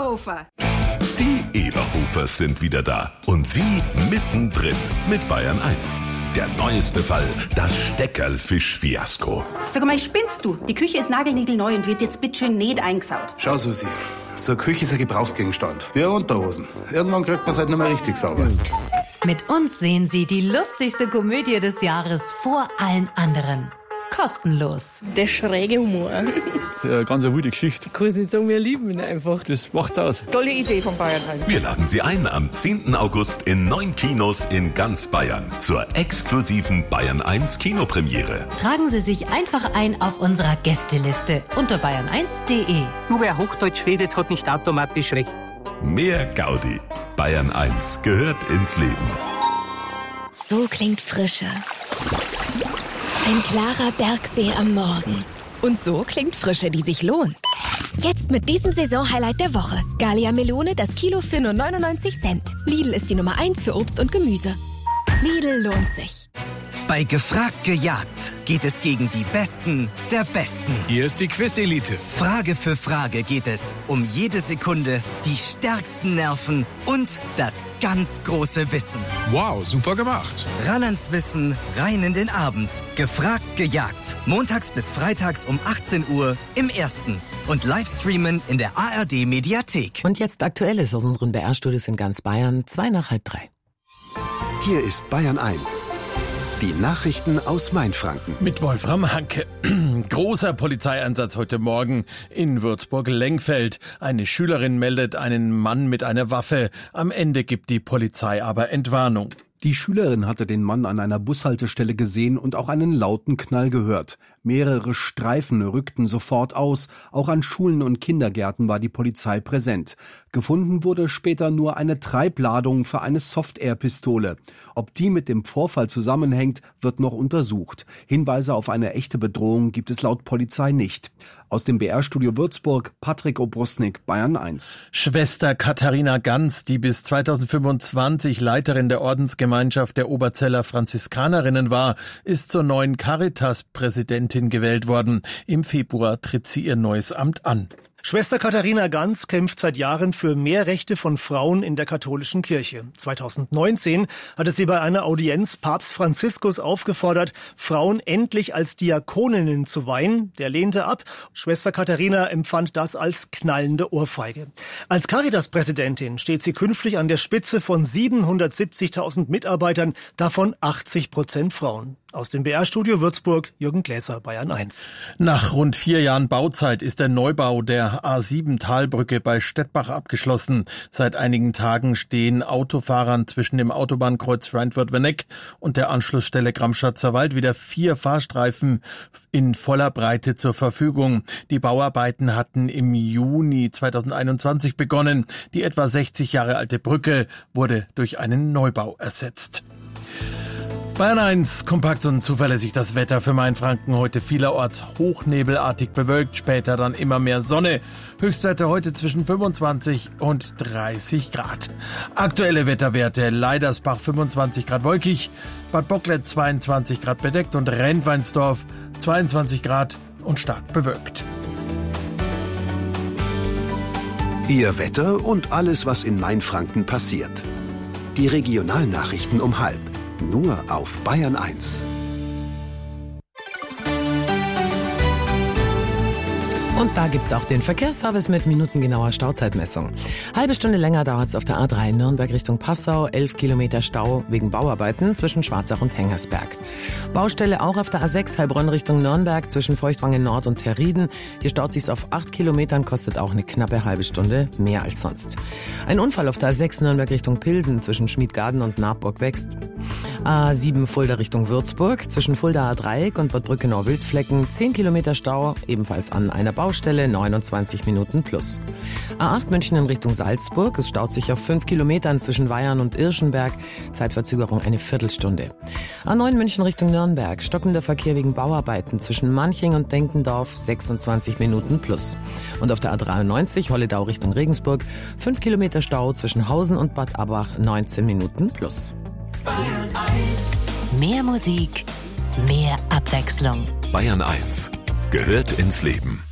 Eberhofer. Die Eberhofers sind wieder da. Und sie mittendrin mit Bayern 1. Der neueste Fall, das Steckerlfisch-Fiasko. Sag mal, spinnst du? Die Küche ist nagelniegelneu und wird jetzt bitteschön nicht eingesaut. Schau, Susi, so eine Küche ist ein Gebrauchsgegenstand. Wie Unterhosen. Irgendwann kriegt man es halt nicht mehr richtig sauber. Mit uns sehen Sie die lustigste Komödie des Jahres vor allen anderen. Kostenlos. Der schräge Humor. Eine ganz wilde Geschichte. Ich kann es nicht sagen, wir lieben ihn einfach. Das macht's aus. Tolle Idee von Bayern 1. Wir laden Sie ein am 10. August in 9 Kinos in ganz Bayern zur exklusiven Bayern 1 Kinopremiere. Tragen Sie sich einfach ein auf unserer Gästeliste unter bayern1.de. Nur wer Hochdeutsch redet, hat nicht automatisch recht. Mehr Gaudi. Bayern 1 gehört ins Leben. So klingt Frische. Ein klarer Bergsee am Morgen. Und so klingt Frische, die sich lohnt. Jetzt mit diesem Saisonhighlight der Woche. Gallia Melone, das Kilo für nur 99 Cent. Lidl ist die Nummer 1 für Obst und Gemüse. Lidl lohnt sich. Bei Gefragt gejagt geht es gegen die Besten der Besten. Hier ist die Quiz-Elite. Frage für Frage geht es um jede Sekunde, die stärksten Nerven und das ganz große Wissen. Wow, super gemacht. Ran ans Wissen, rein in den Abend. Gefragt gejagt. Montags bis freitags um 18 Uhr im Ersten. Und Livestreamen in der ARD-Mediathek. Und jetzt Aktuelles aus unseren BR-Studios in ganz Bayern, 2:30. Hier ist Bayern 1. Die Nachrichten aus Mainfranken. Mit Wolfram Hanke. Großer Polizeieinsatz heute Morgen in Würzburg-Lengfeld. Eine Schülerin meldet einen Mann mit einer Waffe. Am Ende gibt die Polizei aber Entwarnung. Die Schülerin hatte den Mann an einer Bushaltestelle gesehen und auch einen lauten Knall gehört. Mehrere Streifen rückten sofort aus. Auch an Schulen und Kindergärten war die Polizei präsent. Gefunden wurde später nur eine Treibladung für eine Soft-Air-Pistole. Ob die mit dem Vorfall zusammenhängt, wird noch untersucht. Hinweise auf eine echte Bedrohung gibt es laut Polizei nicht. Aus dem BR-Studio Würzburg, Patrick Obrusnik, Bayern 1. Schwester Katharina Ganz, die bis 2025 Leiterin der Ordensgemeinschaft der Oberzeller Franziskanerinnen war, ist zur neuen Caritas-Präsidentin gewählt worden. Im Februar tritt sie ihr neues Amt an. Schwester Katharina Ganz kämpft seit Jahren für mehr Rechte von Frauen in der katholischen Kirche. 2019 hatte sie bei einer Audienz Papst Franziskus aufgefordert, Frauen endlich als Diakoninnen zu weihen. Der lehnte ab. Schwester Katharina empfand das als knallende Ohrfeige. Als Caritas-Präsidentin steht sie künftig an der Spitze von 770.000 Mitarbeitern, davon 80% Frauen. Aus dem BR-Studio Würzburg, Jürgen Gläser, Bayern 1. Nach rund 4 Jahren Bauzeit ist der Neubau der A7-Talbrücke bei Stettbach abgeschlossen. Seit einigen Tagen stehen Autofahrern zwischen dem Autobahnkreuz Rheinfurt-Werneck und der Anschlussstelle Gramstadt-Wald wieder 4 Fahrstreifen in voller Breite zur Verfügung. Die Bauarbeiten hatten im Juni 2021 begonnen. Die etwa 60 Jahre alte Brücke wurde durch einen Neubau ersetzt. Bayern 1, kompakt und zuverlässig das Wetter für Mainfranken. Heute vielerorts hochnebelartig bewölkt, später dann immer mehr Sonne. Höchstwerte heute zwischen 25 und 30 Grad. Aktuelle Wetterwerte: Leidersbach 25 Grad wolkig, Bad Bocklet 22 Grad bedeckt und Rentweinsdorf 22 Grad und stark bewölkt. Ihr Wetter und alles, was in Mainfranken passiert. Die Regionalnachrichten um 12:30. Nur auf Bayern 1. Und da gibt's auch den Verkehrsservice mit minutengenauer Stauzeitmessung. Halbe Stunde länger dauert's auf der A3 Nürnberg Richtung Passau. 11 Kilometer Stau wegen Bauarbeiten zwischen Schwarzach und Hengersberg. Baustelle auch auf der A6 Heilbronn Richtung Nürnberg zwischen Feuchtwangen Nord und Herrieden. Hier staut sich's auf 8 Kilometern, kostet auch eine knappe halbe Stunde mehr als sonst. Ein Unfall auf der A6 Nürnberg Richtung Pilsen zwischen Schmiedgarden und Nabburg wächst. A7 Fulda Richtung Würzburg zwischen Fulda A-Dreieck und Bad Brückenau-Wildflecken. 10 Kilometer Stau, ebenfalls an einer Baustelle, 29 Minuten plus. A8 München in Richtung Salzburg. Es staut sich auf 5 Kilometern zwischen Weyarn und Irschenberg. Zeitverzögerung eine Viertelstunde. A9 München Richtung Nürnberg. Stockender Verkehr wegen Bauarbeiten zwischen Manching und Denkendorf. 26 Minuten plus. Und auf der A93 Holledau Richtung Regensburg. 5 Kilometer Stau zwischen Hausen und Bad Abbach. 19 Minuten plus. Bayern 1. Mehr Musik, mehr Abwechslung. Bayern 1 gehört ins Leben.